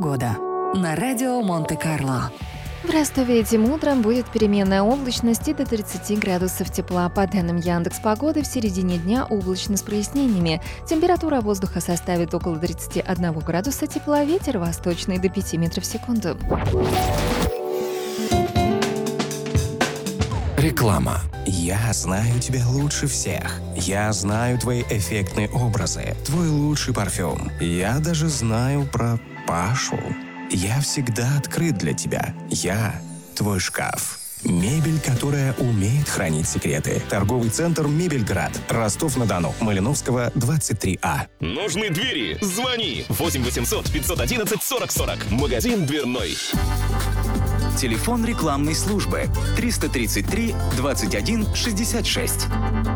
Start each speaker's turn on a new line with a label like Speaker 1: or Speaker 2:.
Speaker 1: погода» на радио Монте-Карло.
Speaker 2: В Ростове этим утром будет переменная облачность и до 30 градусов тепла. По данным Яндекс.Погоды, в середине дня облачно с прояснениями. Температура воздуха составит около 31 градуса тепла, ветер восточный до 5 метров в секунду.
Speaker 3: Реклама. Я знаю тебя лучше всех. Я знаю твои эффектные образы, твой лучший парфюм. Я даже знаю про Пашу. Я всегда открыт для тебя. Я твой шкаф. Мебель, которая умеет хранить секреты. Торговый центр «Мебельград». Ростов-на-Дону. Малиновского, 23А.
Speaker 4: Нужны двери? Звони. 8 800 511 40 40. Магазин дверной.
Speaker 5: Телефон рекламной службы 333 21 66.